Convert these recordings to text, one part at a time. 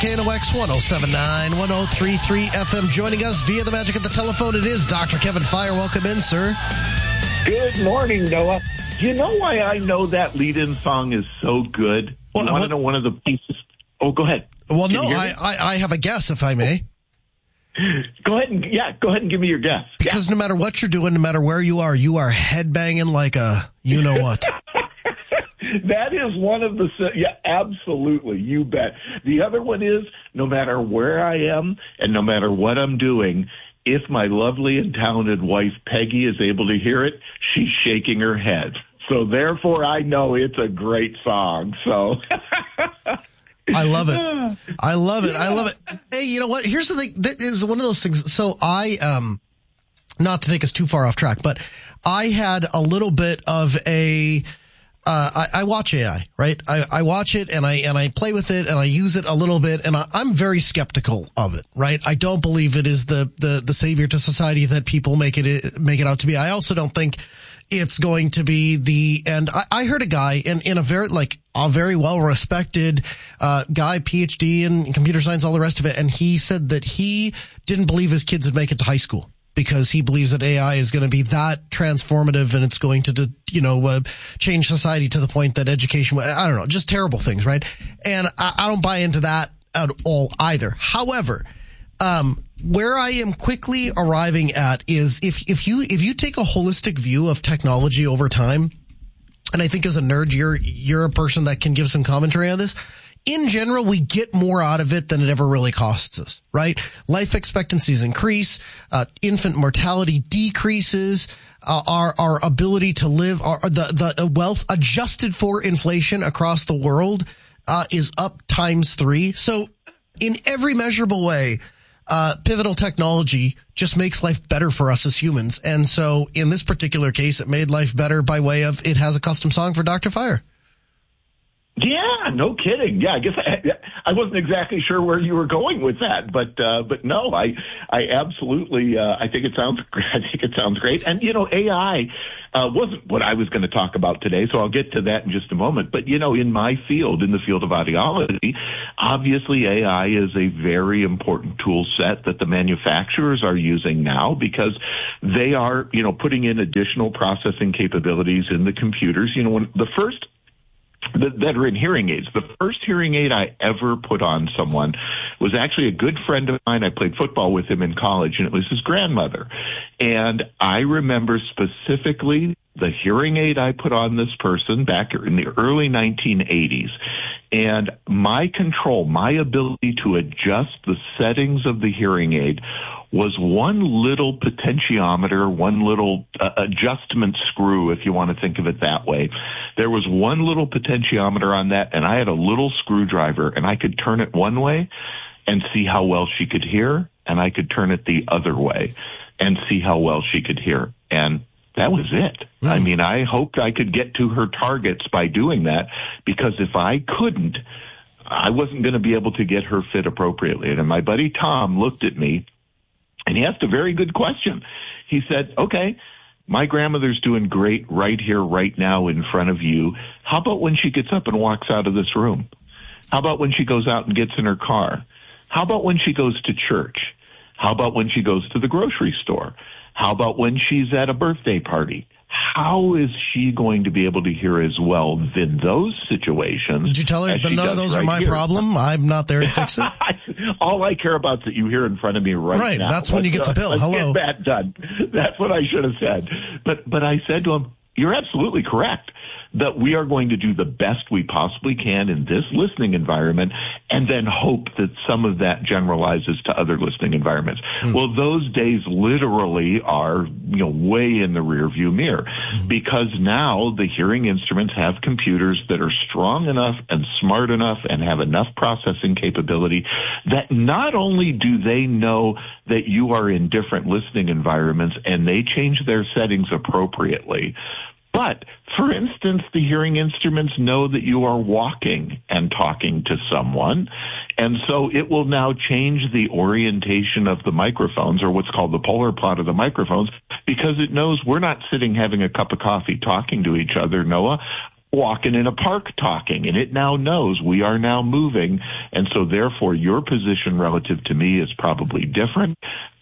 KNOX 1079, 1033 FM. Joining us via the magic of the telephone, it is Dr. Kevin Fire. Welcome in, sir. Good morning, Noah. Do you know why I know that lead-in song is so good? You want to know one of the pieces? Oh, go ahead. Well, no, I have a guess, if I may. Go ahead and give me your guess. Because no matter what you're doing, no matter where you are headbanging like a you-know-what. That is one of the, yeah, absolutely, you bet. The other one is, no matter where I am and no matter what I'm doing, if my lovely and talented wife, Peggy, is able to hear it, she's shaking her head. So therefore, I know it's a great song. So I love it. I love it. I love it. Hey, you know what? Here's the thing. That is one of those things. So not to take us too far off track, but I had a little bit of a, I watch AI, right? I watch it and I play with it and I use it a little bit, and I'm very skeptical of it, right? I don't believe it is the savior to society that people make it out to be. I also don't think it's going to be the end. I heard a guy in a very well respected guy, PhD in computer science, all the rest of it, and he said that he didn't believe his kids would make it to high school, because he believes that AI is going to be that transformative and it's going to, change society to the point that education, I don't know, just terrible things, right? And I don't buy into that at all either. However, where I am quickly arriving at is if you take a holistic view of technology over time, and I think as a nerd, you're a person that can give some commentary on this. In general, we get more out of it than it ever really costs us, right? Life expectancies increase, infant mortality decreases, our ability to live, the wealth adjusted for inflation across the world, is up times 3. So in every measurable way, pivotal technology just makes life better for us as humans. And so in this particular case, it made life better by way of it has a custom song for Dr. Fire. Yeah, no kidding. Yeah, I guess I wasn't exactly sure where you were going with that, but no, I absolutely, I think it sounds great. And, AI, wasn't what I was going to talk about today, so I'll get to that in just a moment. But, in my field, in the field of audiology, obviously AI is a very important tool set that the manufacturers are using now, because they are, putting in additional processing capabilities in the computers. When the first that are in hearing aids. The first hearing aid I ever put on someone was actually a good friend of mine. I played football with him in college, and it was his grandmother. And I remember specifically the hearing aid I put on this person back in the early 1980s. And my control, my ability to adjust the settings of the hearing aid was one little potentiometer, one little adjustment screw, if you want to think of it that way. There was one little potentiometer on that, and I had a little screwdriver, and I could turn it one way and see how well she could hear, and I could turn it the other way and see how well she could hear. And that was it. I mean, I hoped I could get to her targets by doing that, because if I couldn't, I wasn't going to be able to get her fit appropriately. And my buddy Tom looked at me, and he asked a very good question. He said, okay, my grandmother's doing great right here, right now in front of you. How about when she gets up and walks out of this room? How about when she goes out and gets in her car? How about when she goes to church? How about when she goes to the grocery store? How about when she's at a birthday party? How is she going to be able to hear as well in those situations? Did you tell her that none of those are my problem? I'm not there to fix it. All I care about is that you hear in front of me right now. Right, that's when you get the bill. Hello. Get that done. That's what I should have said. But I said to him, you're absolutely correct that we are going to do the best we possibly can in this listening environment, and then hope that some of that generalizes to other listening environments. Well, those days literally are, way in the rearview mirror, because now the hearing instruments have computers that are strong enough and smart enough and have enough processing capability that not only do they know that you are in different listening environments and they change their settings appropriately, but, for instance, the hearing instruments know that you are walking and talking to someone, and so it will now change the orientation of the microphones, or what's called the polar plot of the microphones, because it knows we're not sitting having a cup of coffee talking to each other, Noah. walking in a park talking, and it now knows we are now moving, and so therefore your position relative to me is probably different.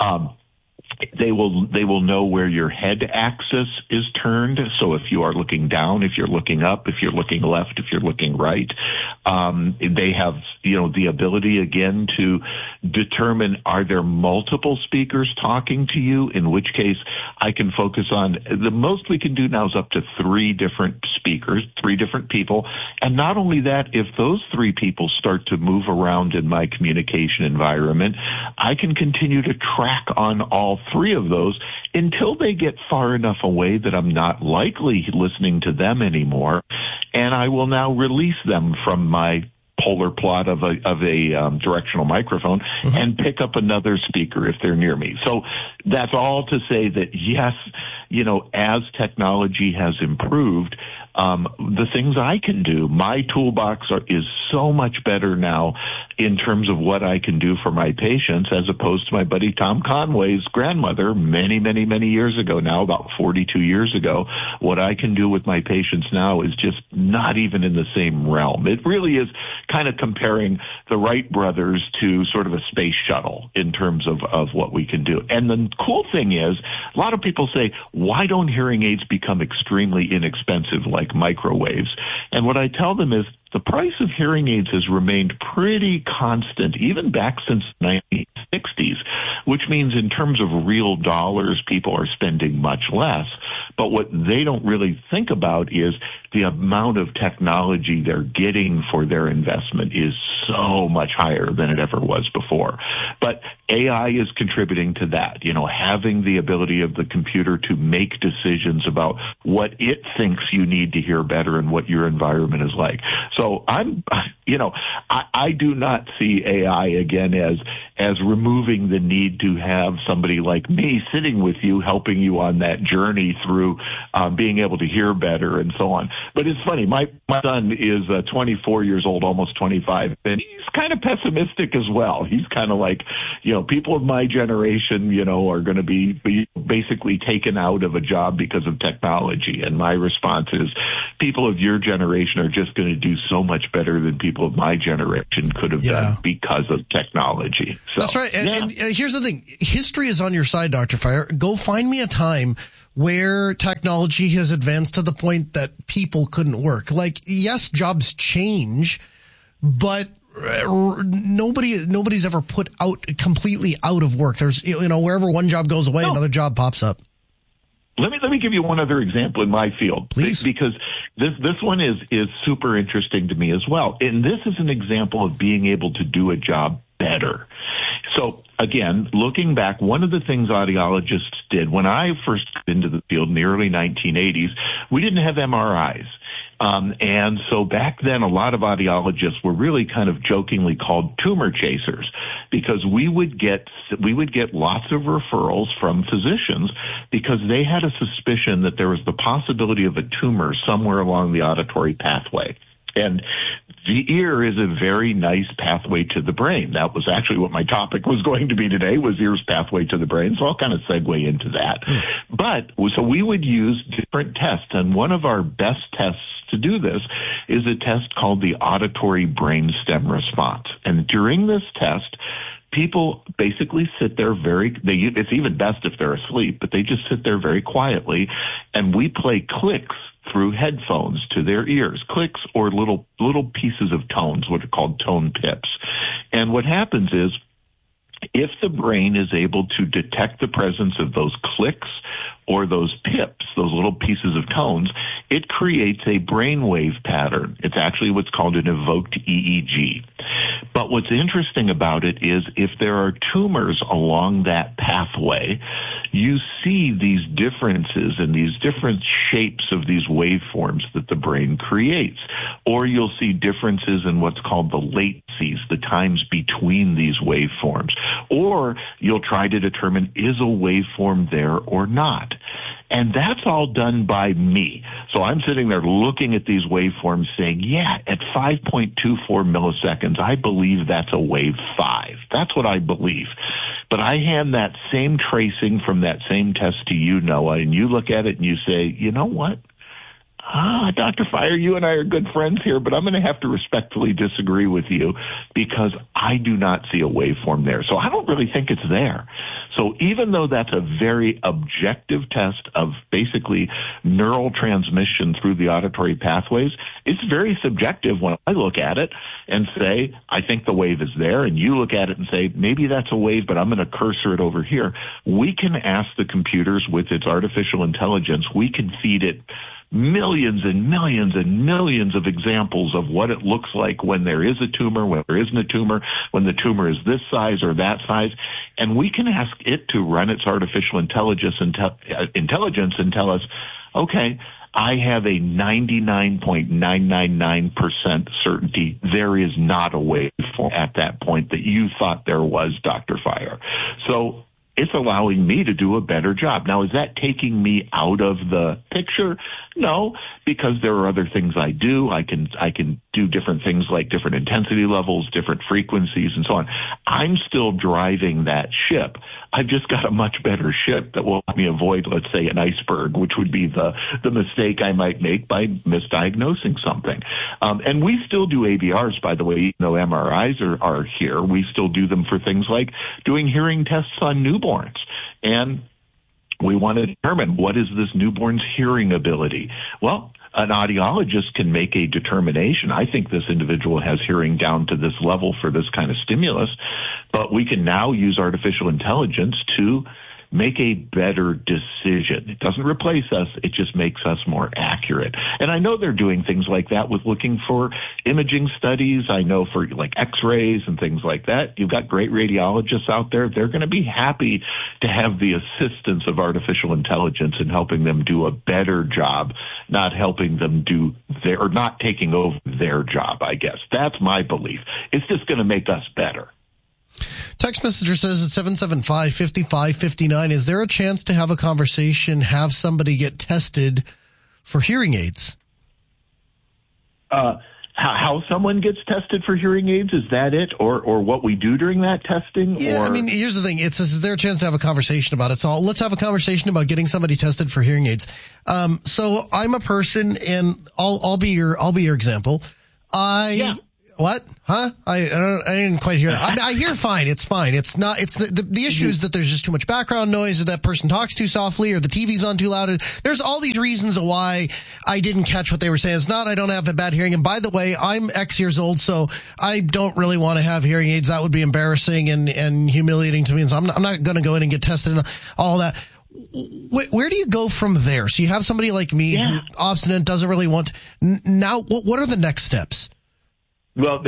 They will know where your head axis is turned. So if you are looking down, if you're looking up, if you're looking left, if you're looking right, they have, the ability again to determine, are there multiple speakers talking to you? In which case I can focus on the most we can do now is up to 3 different speakers, 3 different people. And not only that, if those 3 people start to move around in my communication environment, I can continue to track on all 3 of those until they get far enough away that I'm not likely listening to them anymore, and I will now release them from my polar plot of a directional microphone and pick up another speaker if they're near me. So that's all to say that yes, as technology has improved, the things I can do, my toolbox is so much better now in terms of what I can do for my patients, as opposed to my buddy Tom Conway's grandmother many, many, many years ago now, about 42 years ago. What I can do with my patients now is just not even in the same realm. It really is kind of comparing the Wright brothers to sort of a space shuttle in terms of what we can do. And the cool thing is, a lot of people say, why don't hearing aids become extremely inexpensive like microwaves? And what I tell them is the price of hearing aids has remained pretty constant, even back since the 1960s, which means in terms of real dollars, people are spending much less. But what they don't really think about is the amount of technology they're getting for their investment is so much higher than it ever was before. But AI is contributing to that, having the ability of the computer to make decisions about what it thinks you need to hear better and what your environment is like. So I do not see AI again as removing the need to have somebody like me sitting with you, helping you on that journey through being able to hear better and so on. But it's funny, my son is 24 years old, almost 25, and he's kind of pessimistic as well. He's kind of like, people of my generation, are going to be basically taken out of a job because of technology. And my response is, people of your generation are just going to do so much better than people of my generation could have done because of technology. So, that's right. And here's the thing. History is on your side, Dr. Fire. Go find me a time where technology has advanced to the point that people couldn't work. Like, yes, jobs change, but nobody's ever put out completely out of work. There's, wherever one job goes away, another job pops up. Let me give you one other example in my field, please, because this one is super interesting to me as well. And this is an example of being able to do a job better. So again, looking back, one of the things audiologists did when I first got into the field in the early 1980s, we didn't have MRIs. And so back then, a lot of audiologists were really kind of jokingly called tumor chasers, because we would get lots of referrals from physicians because they had a suspicion that there was the possibility of a tumor somewhere along the auditory pathway. And the ear is a very nice pathway to the brain. That was actually what my topic was going to be today, was ear's pathway to the brain. So I'll kind of segue into that. But so we would use different tests. And one of our best tests to do this is a test called the auditory brainstem response. And during this test, people basically sit there it's even best if they're asleep, but they just sit there very quietly, and we play clicks through headphones to their ears, clicks or little pieces of tones, what are called tone pips. And what happens is, if the brain is able to detect the presence of those clicks or those pips, those little pieces of tones, it creates a brainwave pattern. It's actually what's called an evoked EEG. But what's interesting about it is, if there are tumors along that pathway, you see these differences and these different shapes of these waveforms that the brain creates. Or you'll see differences in what's called the latencies, the times between these waveforms. Or you'll try to determine, is a waveform there or not? And that's all done by me. So I'm sitting there looking at these waveforms saying, yeah, at 5.24 milliseconds, I believe that's a wave 5. That's what I believe. But I hand that same tracing from that same test to you, Noah, and you look at it and you say, you know what? Dr. Fire, you and I are good friends here, but I'm going to have to respectfully disagree with you because I do not see a waveform there. So I don't really think it's there. So even though that's a very objective test of basically neural transmission through the auditory pathways, it's very subjective when I look at it and say, I think the wave is there, and you look at it and say, maybe that's a wave, but I'm going to cursor it over here. We can ask the computers with its artificial intelligence, we can feed it millions and millions and millions of examples of what it looks like when there is a tumor, when there isn't a tumor, when the tumor is this size or that size. And we can ask it to run its artificial intelligence and tell us, okay, I have a 99.999% certainty there is not a waveform at that point that you thought there was, Dr. Fire. So it's allowing me to do a better job. Now, is that taking me out of the picture? No, because there are other things I do. I can do different things like different intensity levels, different frequencies, and so on. I'm still driving that ship. I've just got a much better ship that will let me avoid, let's say, an iceberg, which would be the mistake I might make by misdiagnosing something. And we still do ABRs, by the way, even though MRIs are here. We still do them for things like doing hearing tests on newborns. And we want to determine what is this newborn's hearing ability. Well, an audiologist can make a determination. I think this individual has hearing down to this level for this kind of stimulus, but we can now use artificial intelligence to make a better decision. It doesn't replace us. It just makes us more accurate. And I know they're doing things like that with looking for imaging studies. I know for like x-rays and things like that. You've got great radiologists out there. They're going to be happy to have the assistance of artificial intelligence in helping them do a better job, not helping them do their, or not taking over their job, I guess. That's my belief. It's just going to make us better. Text messenger says at 775-5559, is there a chance to have a conversation, have somebody get tested for hearing aids? How someone gets tested for hearing aids, is that it? Or what we do during that testing? Yeah, I mean, here's the thing. It says, is there a chance to have a conversation about it? So let's have a conversation about getting somebody tested for hearing aids. So I'm a person, and I'll be your example. What? Huh? I didn't quite hear that. I hear fine. It's fine. It's not, it's the issue is that there's just too much background noise, or that person talks too softly, or the TV's on too loud. There's all these reasons why I didn't catch what they were saying. It's not I don't have a bad hearing. And by the way, I'm X years old, so I don't really want to have hearing aids. That would be embarrassing and humiliating to me. And so I'm not going to go in and get tested and all that. Where do you go from there? So you have somebody like me who obstinate, doesn't really want now. What are the next steps? Well,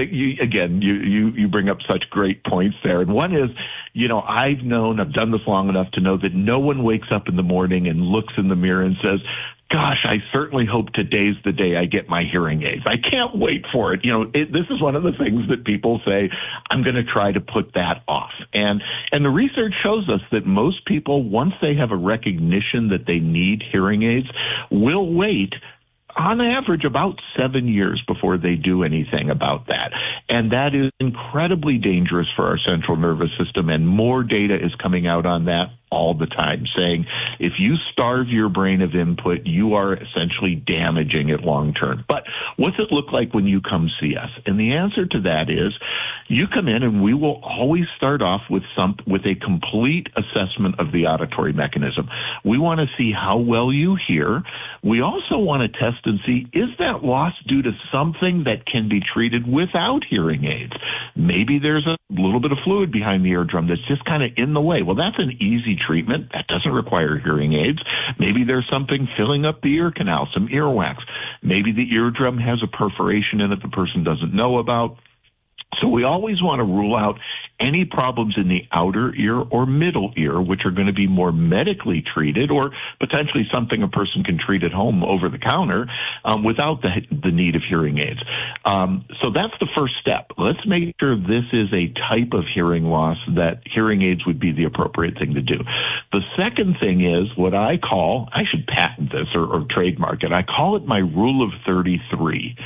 you bring up such great points there. And one is, I've done this long enough to know that no one wakes up in the morning and looks in the mirror and says, gosh, I certainly hope today's the day I get my hearing aids. I can't wait for it. This is one of the things that people say, I'm going to try to put that off. And the research shows us that most people, once they have a recognition that they need hearing aids, will wait on average about 7 years before they do anything about that. And that is incredibly dangerous for our central nervous system, and more data is coming out on that all the time, saying if you starve your brain of input, you are essentially damaging it long term. But what's it look like when you come see us? And the answer to that is you come in and we will always start off with a complete assessment of the auditory mechanism. We want to see how well you hear. We also want to test and see, is that loss due to something that can be treated without hearing aids? Maybe there's a little bit of fluid behind the eardrum that's just kind of in the way. Well, that's an easy treatment. That doesn't require hearing aids. Maybe there's something filling up the ear canal, some earwax. Maybe the eardrum has a perforation in it the person doesn't know about. So we always want to rule out any problems in the outer ear or middle ear, which are going to be more medically treated, or potentially something a person can treat at home over the counter without the need of hearing aids. So that's the first step. Let's make sure this is a type of hearing loss that hearing aids would be the appropriate thing to do. The second thing is what I call, I should patent this or trademark it, I call it my rule of 33.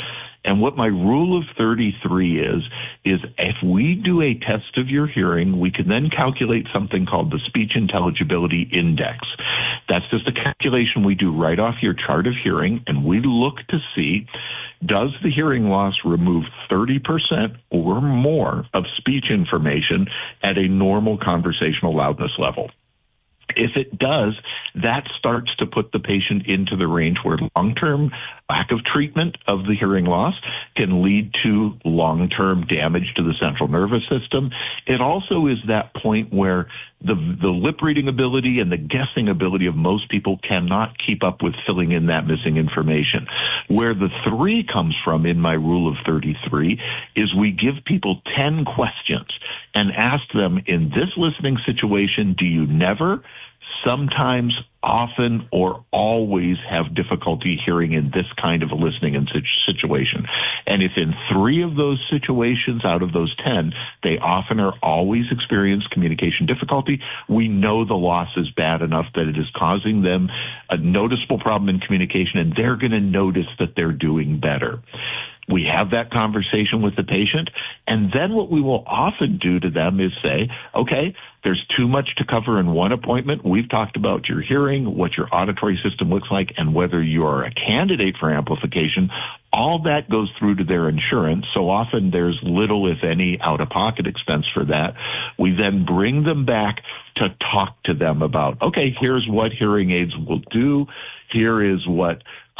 And what my rule of 33 is if we do a test of your hearing, we can then calculate something called the Speech Intelligibility Index. That's just a calculation we do right off your chart of hearing, and we look to see, does the hearing loss remove 30% or more of speech information at a normal conversational loudness level? If it does, that starts to put the patient into the range where long-term lack of treatment of the hearing loss can lead to long-term damage to the central nervous system. It also is that point where the lip reading ability and the guessing ability of most people cannot keep up with filling in that missing information. Where the 3 comes from in my rule of 33 is we give people 10 questions and ask them, in this listening situation, do you never, sometimes, often, or always have difficulty hearing in this kind of a listening situation? And if in 3 of those situations out of those 10, they often or always experience communication difficulty, we know the loss is bad enough that it is causing them a noticeable problem in communication, and they're going to notice that they're doing better. We have that conversation with the patient, and then what we will often do to them is say, okay, there's too much to cover in one appointment. We've talked about your hearing, what your auditory system looks like, and whether you are a candidate for amplification. All that goes through to their insurance, so often there's little, if any, out-of-pocket expense for that. We then bring them back to talk to them about, okay, here's what hearing aids will do. Here is what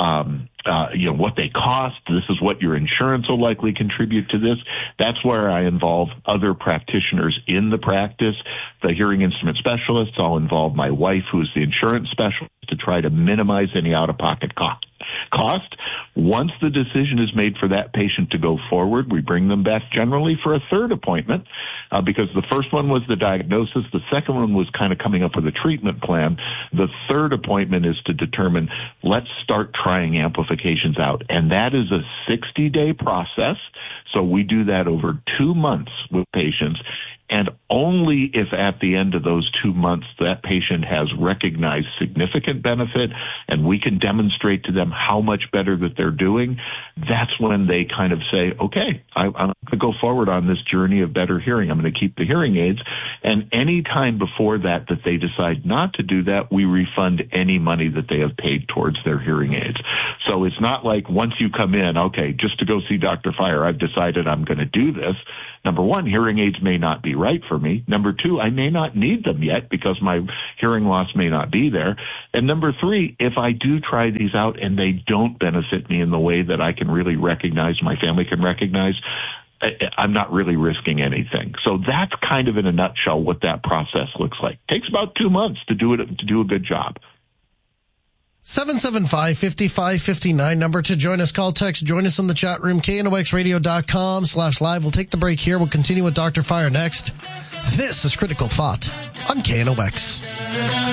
what they cost. This is what your insurance will likely contribute to this. That's where I involve other practitioners in the practice. The hearing instrument specialists, I'll involve my wife, who's the insurance specialist, to try to minimize any out-of-pocket cost. Once the decision is made for that patient to go forward, we bring them back generally for a third appointment because the first one was the diagnosis. The second one was kind of coming up with a treatment plan. The third appointment is to determine, let's start trying amplifications out. And that is a 60-day process. So we do that over 2 months with patients. And only if at the end of those 2 months that patient has recognized significant benefit and we can demonstrate to them how much better that they're doing, that's when they kind of say, okay, I'm going to go forward on this journey of better hearing. I'm going to keep the hearing aids. And any time before that they decide not to do that, we refund any money that they have paid towards their hearing aids. So it's not like once you come in, okay, just to go see Dr. Fire, I've decided I'm going to do this. Number one, hearing aids may not be right for me. Number two, I may not need them yet because my hearing loss may not be there. And number three, if I do try these out and they don't benefit me in the way that I can really recognize, my family can recognize, I'm not really risking anything. So that's kind of in a nutshell what that process looks like. It takes about 2 months to do a good job. 775-5559 number to join us. Call, text, join us in the chat room, knoxradio.com/live. We'll take the break here. We'll continue with Dr. Fire next. This is Critical Thought on KNOX.